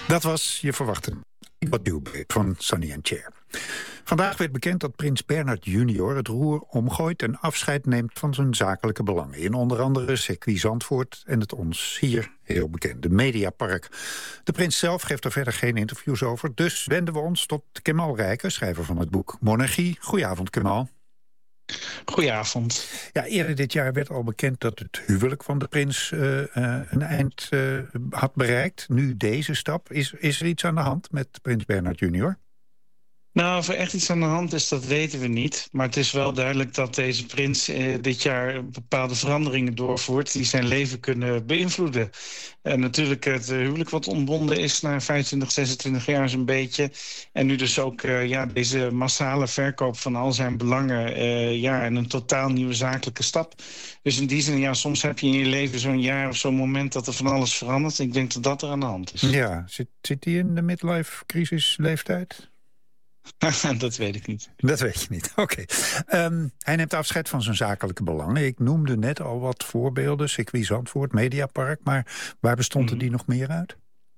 Dat was Je verwachtte What Do Babe van Sonny & Cher. Vandaag werd bekend dat prins Bernhard Jr. het roer omgooit en afscheid neemt van zijn zakelijke belangen. In onder andere circuit Zandvoort en het ons hier heel bekende Mediapark. De prins zelf geeft er verder geen interviews over, dus wenden we ons tot Kemal Rijken, schrijver van het boek Monarchie. Goedenavond, Kemal. Goedenavond. Ja, eerder dit jaar werd al bekend dat het huwelijk van de prins een eind had bereikt. Nu deze stap. Is er iets aan de hand met prins Bernhard Jr.? Nou, of er echt iets aan de hand is, dat weten we niet. Maar het is wel duidelijk dat deze prins dit jaar bepaalde veranderingen doorvoert die zijn leven kunnen beïnvloeden. Natuurlijk het huwelijk wat ontbonden is na 25, 26 jaar zo'n beetje. En nu dus ook deze massale verkoop van al zijn belangen en een totaal nieuwe zakelijke stap. Dus in die zin, soms heb je in je leven zo'n jaar of zo'n moment dat er van alles verandert. Ik denk dat dat er aan de hand is. Ja, zit hij in de midlife-crisisleeftijd? Dat weet ik niet. Dat weet je niet, oké. Hij neemt afscheid van zijn zakelijke belangen. Ik noemde net al wat voorbeelden. Circuit Zandvoort, Mediapark. Maar waar bestonden die nog meer uit?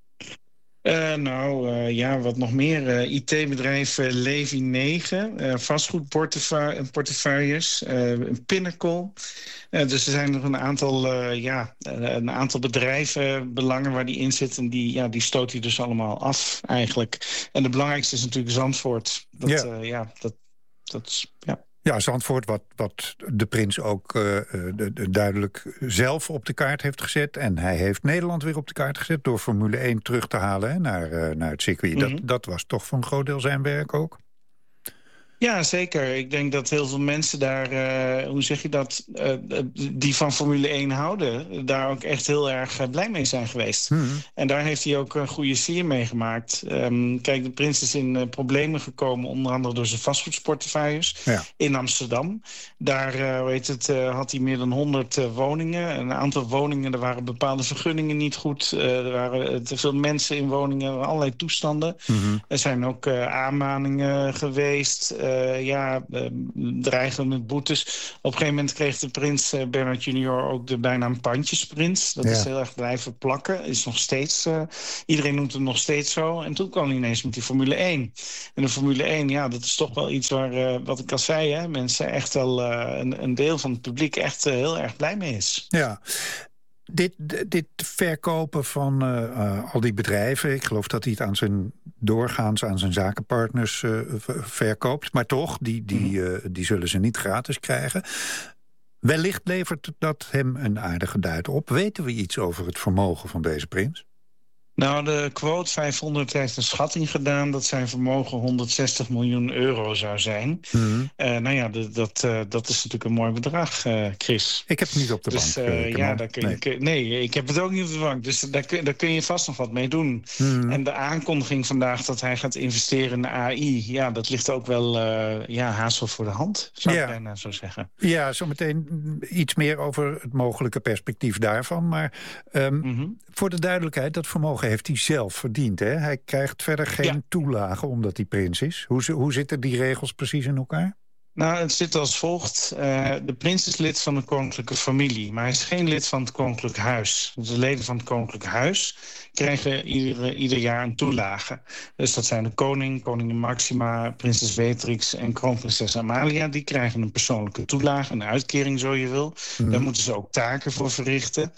Wat nog meer. IT-bedrijf Levi 9, vastgoedportefeuilles, Pinnacle. Dus er zijn nog een aantal bedrijven, belangen waar die in zit. En die stoot hij dus allemaal af eigenlijk. En de belangrijkste is natuurlijk Zandvoort. Ja, Zandvoort, wat de prins ook duidelijk zelf op de kaart heeft gezet. En hij heeft Nederland weer op de kaart gezet door Formule 1 terug te halen naar het circuit. Mm-hmm. Dat was toch voor een groot deel zijn werk ook? Ja, zeker. Ik denk dat heel veel mensen daar, die van Formule 1 houden, daar ook echt heel erg blij mee zijn geweest. Mm-hmm. En daar heeft hij ook een goede sier mee gemaakt. Kijk, de prins is in problemen gekomen, onder andere door zijn vastgoedportefeuilles in Amsterdam. Daar had hij meer dan 100 woningen. Een aantal woningen, er waren bepaalde vergunningen niet goed. Er waren te veel mensen in woningen, allerlei toestanden. Mm-hmm. Er zijn ook aanmaningen geweest. Dreigen met boetes. Op een gegeven moment kreeg de prins Bernhard Jr. ook de bijnaam Pandjesprins. Dat is heel erg blijven plakken. Is nog steeds, iedereen noemt hem nog steeds zo. En toen kwam hij ineens met die Formule 1. En de Formule 1, dat is toch wel iets waar, wat ik al zei, mensen echt wel een deel van het publiek echt heel erg blij mee is. Ja. Dit verkopen van al die bedrijven, ik geloof dat hij het doorgaans aan zijn zakenpartners verkoopt. Maar toch, die zullen ze niet gratis krijgen. Wellicht levert dat hem een aardige duit op. Weten we iets over het vermogen van deze prins? Nou, de quote 500 heeft een schatting gedaan dat zijn vermogen 160 miljoen euro zou zijn. Mm-hmm. Dat is natuurlijk een mooi bedrag, Chris. Ik heb het niet op de bank. Ik heb het ook niet op de bank. Dus daar kun je vast nog wat mee doen. Mm-hmm. En de aankondiging vandaag dat hij gaat investeren in de AI, dat ligt ook wel haast wel voor de hand, zou ik bijna zo zeggen. Ja, zometeen iets meer over het mogelijke perspectief daarvan. Maar voor de duidelijkheid, dat vermogen heeft hij zelf verdiend. Hè? Hij krijgt verder geen toelage omdat hij prins is. Hoe zitten die regels precies in elkaar? Nou, het zit als volgt. De prins is lid van de koninklijke familie, maar hij is geen lid van het koninklijk huis. Dus de leden van het koninklijk huis krijgen ieder jaar een toelage. Dus dat zijn de koningin Maxima, prinses Beatrix en kroonprinses Amalia. Die krijgen een persoonlijke toelage, een uitkering zo je wil. Mm-hmm. Daar moeten ze ook taken voor verrichten.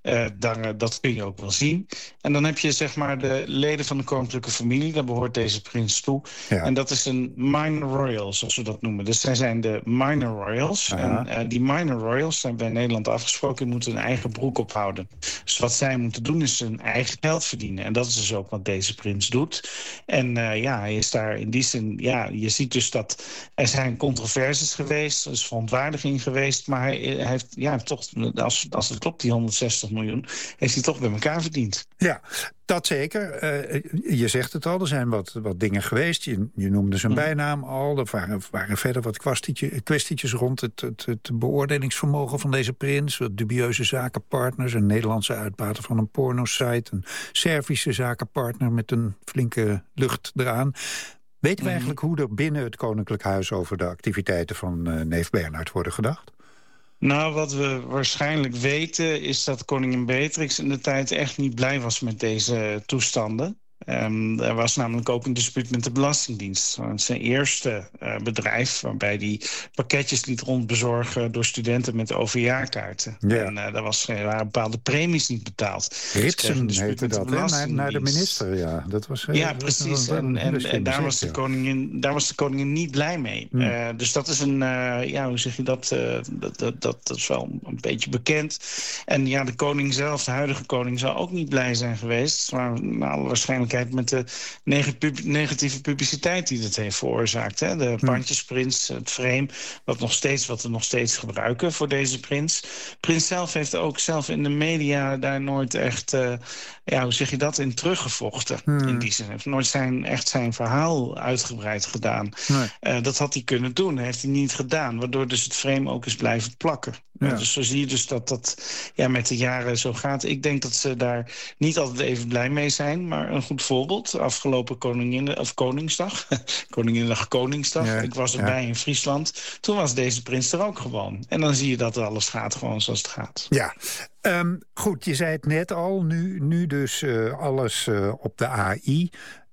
Dat kun je ook wel zien. En dan heb je zeg maar de leden van de koninklijke familie. Daar behoort deze prins toe. Ja. En dat is een minor royal, zoals we dat noemen. Dus zij zijn de minor royals. Ja. En die minor royals zijn bij Nederland afgesproken, die moeten hun eigen broek ophouden. Dus wat zij moeten doen is hun eigen geld verdienen. En dat is dus ook wat deze prins doet. En hij is daar in die zin, je ziet dus dat er zijn controversies geweest, er is verontwaardiging geweest, maar hij heeft toch, als het klopt, die 160 miljoen, heeft hij toch bij elkaar verdiend. Ja, dat zeker. Je zegt het al, er zijn wat dingen geweest. Je noemde zijn bijnaam al. Er waren verder wat kwestietjes rond het beoordelingsvermogen van deze prins. Wat dubieuze zakenpartners. Een Nederlandse uitbater van een pornosite. Een Servische zakenpartner met een flinke lucht eraan. Weten we eigenlijk hoe er binnen het Koninklijk Huis over de activiteiten van neef Bernhard worden gedacht? Nou, wat we waarschijnlijk weten is dat koningin Beatrix in de tijd echt niet blij was met deze toestanden. Er was namelijk ook een dispuut met de Belastingdienst. Het is zijn eerste bedrijf waarbij hij pakketjes liet rondbezorgen door studenten met OV-jaarkaarten. Ja. En er waren bepaalde premies niet betaald. Ritsen heette dat, naar de minister. Ja, dat was, precies. En daar was de koningin niet blij mee. Dus dat is hoe zeg je dat? Dat is wel een beetje bekend. En ja, de koning zelf, de huidige koning, zou ook niet blij zijn geweest. Maar naar alle waarschijnlijkheid met de negatieve publiciteit die dat heeft veroorzaakt. Hè? De pandjesprins, het frame, wat we nog steeds gebruiken voor deze prins. Prins zelf heeft ook zelf in de media daar nooit echt, hoe zeg je dat, in teruggevochten. In die zin. Hij heeft nooit zijn verhaal uitgebreid gedaan. Nee. Dat had hij kunnen doen, heeft hij niet gedaan. Waardoor dus het frame ook is blijven plakken. Ja. Dus zo zie je dus dat met de jaren zo gaat. Ik denk dat ze daar niet altijd even blij mee zijn. Maar een goed voorbeeld, afgelopen Koningsdag. Koningsdag. Ja, ik was erbij in Friesland. Toen was deze prins er ook gewoon. En dan zie je dat alles gaat gewoon zoals het gaat. Ja, goed, je zei het net al. Nu dus alles op de AI.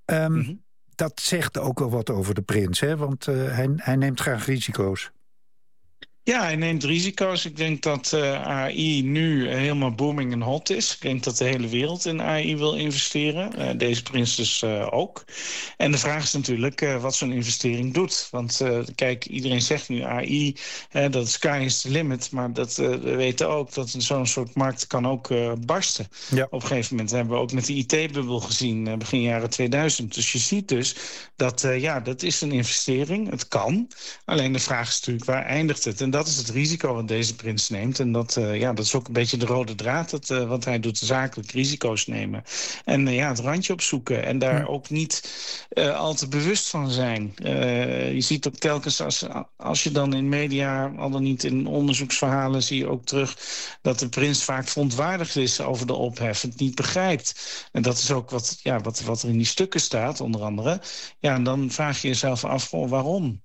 Dat zegt ook wel wat over de prins, hè? Want hij neemt graag risico's. Ja, hij neemt risico's. Ik denk dat AI nu helemaal booming en hot is. Ik denk dat de hele wereld in AI wil investeren. Deze prins dus ook. En de vraag is natuurlijk wat zo'n investering doet. Want kijk, iedereen zegt nu AI, dat sky is the limit. Maar we weten ook dat zo'n soort markt kan ook barsten. Ja. Op een gegeven moment hebben we ook met de IT-bubbel gezien, begin jaren 2000. Dus je ziet dus dat dat is een investering. Het kan. Alleen de vraag is natuurlijk, waar eindigt het? En dat is het risico wat deze prins neemt. En dat is ook een beetje de rode draad. Wat hij doet, zakelijk risico's nemen. En het randje opzoeken. En daar ook niet al te bewust van zijn. Je ziet ook telkens, als je dan in media, al dan niet in onderzoeksverhalen, zie je ook terug dat de prins vaak verontwaardigd is over de ophef. Het niet begrijpt. En dat is ook wat er in die stukken staat, onder andere. Ja, en dan vraag je jezelf af, waarom?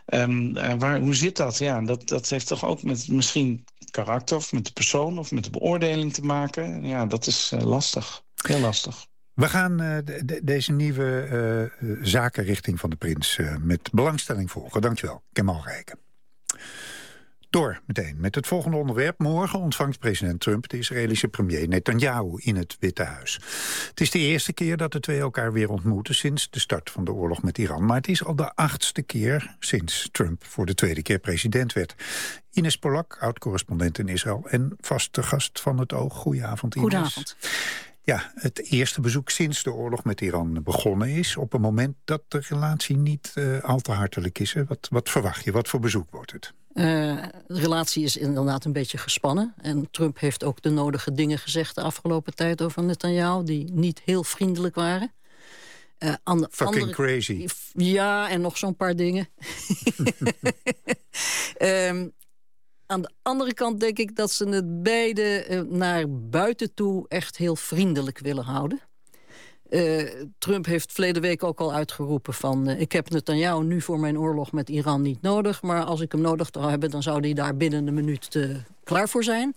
Hoe zit dat? Ja, dat heeft toch ook met misschien karakter of met de persoon of met de beoordeling te maken. Ja, dat is lastig. Heel lastig. We gaan deze nieuwe zakenrichting van de prins met belangstelling volgen. Dankjewel, Kemal Rijken. Door meteen met het volgende onderwerp. Morgen ontvangt president Trump de Israëlische premier Netanyahu in het Witte Huis. Het is de eerste keer dat de twee elkaar weer ontmoeten sinds de start van de oorlog met Iran. Maar het is al de 8e keer sinds Trump voor de tweede keer president werd. Ines Polak, oud-correspondent in Israël en vaste gast van het Oog. Goedenavond, Ines. Goedenavond. Ja, het eerste bezoek sinds de oorlog met Iran begonnen is, op een moment dat de relatie niet al te hartelijk is. Hè? Wat verwacht je? Wat voor bezoek wordt het? De relatie is inderdaad een beetje gespannen. En Trump heeft ook de nodige dingen gezegd de afgelopen tijd over Netanyahu, die niet heel vriendelijk waren. Fucking crazy. Ja, en nog zo'n paar dingen. Aan de andere kant denk ik dat ze het beide naar buiten toe echt heel vriendelijk willen houden. Trump heeft verleden week ook al uitgeroepen van ik heb Netanyahu nu voor mijn oorlog met Iran niet nodig, maar als ik hem nodig zou hebben, dan zou hij daar binnen een minuut klaar voor zijn.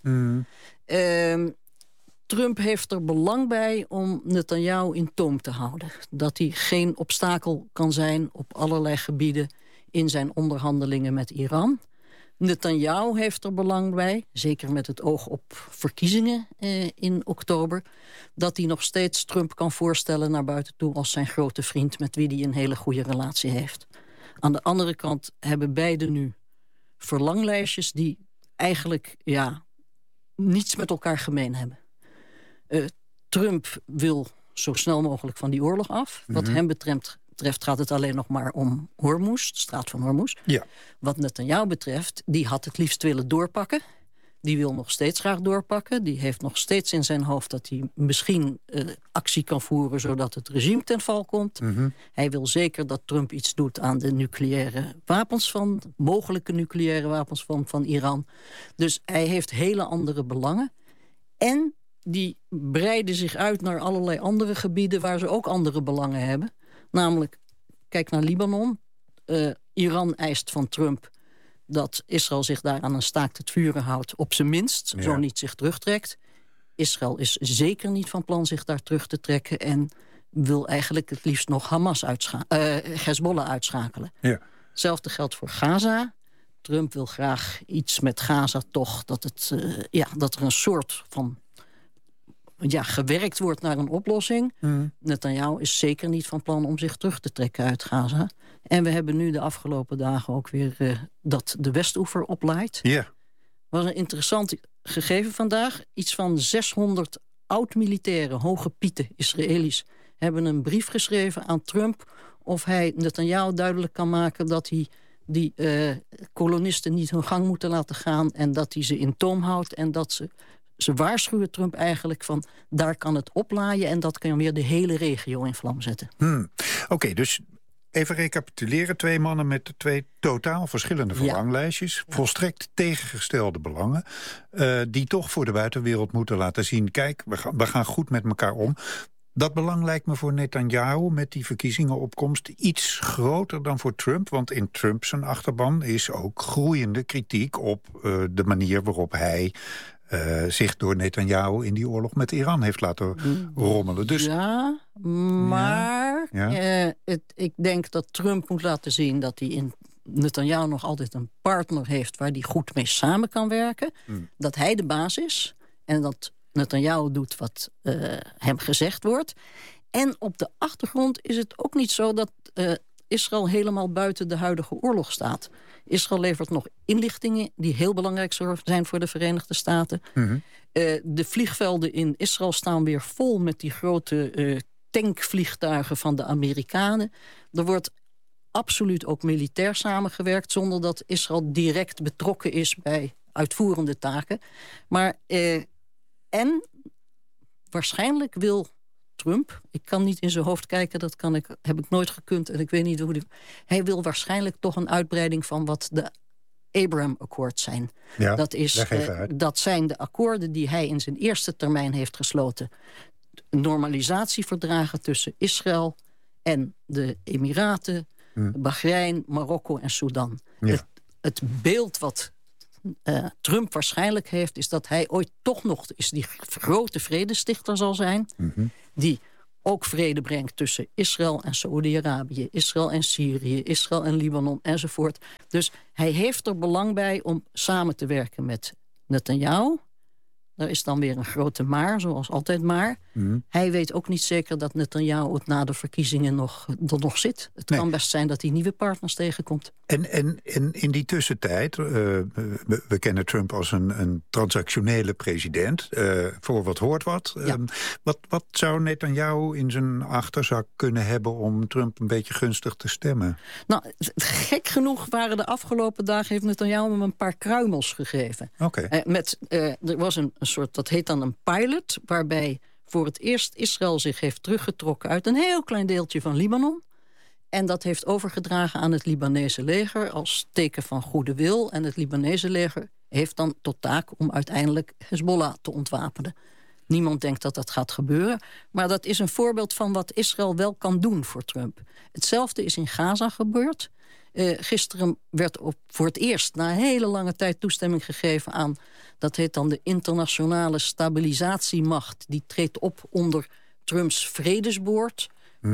Trump heeft er belang bij om Netanyahu in toom te houden. Dat hij geen obstakel kan zijn op allerlei gebieden in zijn onderhandelingen met Iran. Netanyahu heeft er belang bij, zeker met het oog op verkiezingen in oktober, dat hij nog steeds Trump kan voorstellen naar buiten toe als zijn grote vriend met wie hij een hele goede relatie heeft. Aan de andere kant hebben beiden nu verlanglijstjes die eigenlijk niets met elkaar gemeen hebben. Trump wil zo snel mogelijk van die oorlog af. Wat hem betreft gaat het alleen nog maar om Hormuz, de straat van Hormuz. Ja. Wat Netanyahu betreft, die had het liefst willen doorpakken. Die wil nog steeds graag doorpakken. Die heeft nog steeds in zijn hoofd dat hij misschien actie kan voeren zodat het regime ten val komt. Hij wil zeker dat Trump iets doet aan de nucleaire wapens mogelijke nucleaire wapens van Iran. Dus hij heeft hele andere belangen. En die breiden zich uit naar allerlei andere gebieden waar ze ook andere belangen hebben. Namelijk, kijk naar Libanon. Iran eist van Trump dat Israël zich daar aan een staakt het vuren houdt. Op zijn minst, zo niet zich terugtrekt. Israël is zeker niet van plan zich daar terug te trekken. En wil eigenlijk het liefst nog Hezbollah uitschakelen. Ja. Hetzelfde geldt voor Gaza. Trump wil graag iets met Gaza toch, dat er een soort van gewerkt wordt naar een oplossing. Netanyahu is zeker niet van plan om zich terug te trekken uit Gaza. En we hebben nu de afgelopen dagen ook weer dat de Westoever oplaait. Ja. Was een interessant gegeven vandaag. Iets van 600 oud-militairen, hoge pieten, Israëli's, hebben een brief geschreven aan Trump of hij Netanyahu duidelijk kan maken dat hij die kolonisten niet hun gang moeten laten gaan en dat hij ze in toom houdt en dat ze waarschuwen Trump eigenlijk van daar kan het oplaaien en dat kan weer de hele regio in vlam zetten. Oké, dus even recapituleren. 2 mannen met 2 totaal verschillende verlanglijstjes. Ja. Volstrekt tegengestelde belangen. Die toch voor de buitenwereld moeten laten zien, kijk, we gaan goed met elkaar om. Dat belang lijkt me voor Netanyahu met die verkiezingenopkomst iets groter dan voor Trump. Want in Trump zijn achterban is ook groeiende kritiek op de manier waarop hij zich door Netanyahu in die oorlog met Iran heeft laten rommelen. Dus, ja, maar ik denk dat Trump moet laten zien dat hij in Netanyahu nog altijd een partner heeft waar hij goed mee samen kan werken. Dat hij de baas is en dat Netanyahu doet wat hem gezegd wordt. En op de achtergrond is het ook niet zo dat Israël helemaal buiten de huidige oorlog staat. Israël levert nog inlichtingen die heel belangrijk zijn voor de Verenigde Staten. De vliegvelden in Israël staan weer vol met die grote tankvliegtuigen van de Amerikanen. Er wordt absoluut ook militair samengewerkt zonder dat Israël direct betrokken is bij uitvoerende taken. Maar en waarschijnlijk wil Trump, ik kan niet in zijn hoofd kijken, heb ik nooit gekund en ik weet niet hoe hij wil waarschijnlijk toch een uitbreiding van wat de Abraham-akkoord zijn. Ja, dat zijn de akkoorden die hij in zijn eerste termijn heeft gesloten. Normalisatieverdragen tussen Israël en de Emiraten, Bahrein, Marokko en Sudan. Ja. Het beeld wat Trump waarschijnlijk heeft, is dat hij ooit toch nog die grote vredestichter zal zijn, die ook vrede brengt tussen Israël en Saoedi-Arabië, Israël en Syrië, Israël en Libanon enzovoort. Dus hij heeft er belang bij om samen te werken met Netanyahu. Er is dan weer een grote maar, zoals altijd maar. Hij weet ook niet zeker dat Netanyahu het na de verkiezingen er nog zit. Het kan best zijn dat hij nieuwe partners tegenkomt. En in die tussentijd, we kennen Trump als een transactionele president. Voor wat hoort wat. Ja. Wat zou Netanyahu in zijn achterzak kunnen hebben om Trump een beetje gunstig te stemmen? Nou, gek genoeg waren de afgelopen dagen, heeft Netanyahu hem een paar kruimels gegeven. Okay. Er was een soort, dat heet dan een pilot, waarbij voor het eerst Israël zich heeft teruggetrokken uit een heel klein deeltje van Libanon. En dat heeft overgedragen aan het Libanese leger als teken van goede wil. En het Libanese leger heeft dan tot taak om uiteindelijk Hezbollah te ontwapenen. Niemand denkt dat dat gaat gebeuren. Maar dat is een voorbeeld van wat Israël wel kan doen voor Trump. Hetzelfde is in Gaza gebeurd. Gisteren werd voor het eerst na een hele lange tijd toestemming gegeven aan, dat heet dan de internationale stabilisatiemacht. Die treedt op onder Trumps vredesboord.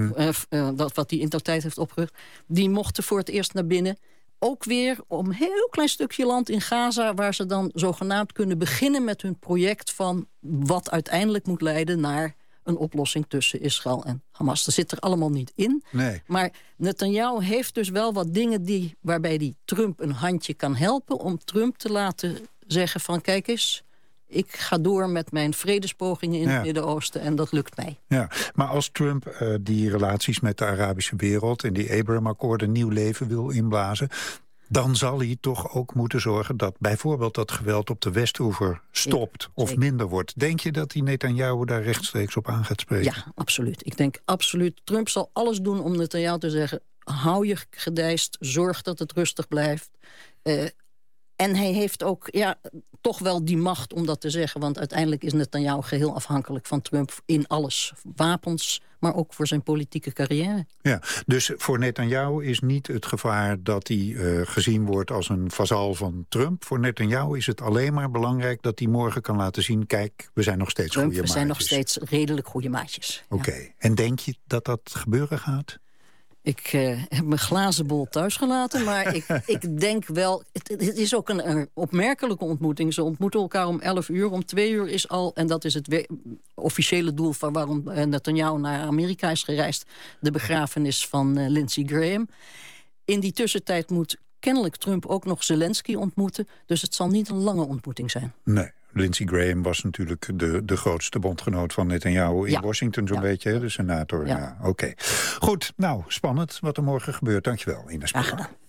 Dat wat hij in de tijd heeft opgericht. Die mochten voor het eerst naar binnen. Ook weer om een heel klein stukje land in Gaza, waar ze dan zogenaamd kunnen beginnen met hun project van wat uiteindelijk moet leiden naar een oplossing tussen Israël en Hamas. Dat zit er allemaal niet in. Nee. Maar Netanyahu heeft dus wel wat dingen waarbij hij Trump een handje kan helpen om Trump te laten zeggen van kijk eens, ik ga door met mijn vredespogingen in het Midden-Oosten en dat lukt mij. Ja, maar als Trump die relaties met de Arabische wereld en die Abraham-akkoorden nieuw leven wil inblazen, dan zal hij toch ook moeten zorgen dat bijvoorbeeld dat geweld op de Westoever stopt of minder wordt. Denk je dat die Netanyahu daar rechtstreeks op aan gaat spreken? Ja, absoluut. Ik denk absoluut. Trump zal alles doen om Netanyahu te zeggen, hou je gedijst, zorg dat het rustig blijft. En hij heeft ook toch wel die macht om dat te zeggen. Want uiteindelijk is Netanyahu geheel afhankelijk van Trump in alles. Wapens, maar ook voor zijn politieke carrière. Ja, dus voor Netanyahu is niet het gevaar dat hij gezien wordt als een vazal van Trump. Voor Netanyahu is het alleen maar belangrijk dat hij morgen kan laten zien... kijk, we zijn nog steeds goede maatjes. We zijn nog steeds redelijk goede maatjes. Oké. En denk je dat dat gebeuren gaat? Ik heb mijn glazen bol thuis gelaten, maar ik denk wel... Het is ook een opmerkelijke ontmoeting. Ze ontmoeten elkaar om 11 uur. Om 2 uur is al, en dat is het officiële doel... van waarom Netanyahu naar Amerika is gereisd... de begrafenis van Lindsey Graham. In die tussentijd moet kennelijk Trump ook nog Zelensky ontmoeten. Dus het zal niet een lange ontmoeting zijn. Nee. Lindsey Graham was natuurlijk de grootste bondgenoot van Netanyahu in Washington, zo'n beetje, hè, de senator. Ja. Oké. Goed, nou, spannend wat er morgen gebeurt. Dankjewel, Ines Pekka.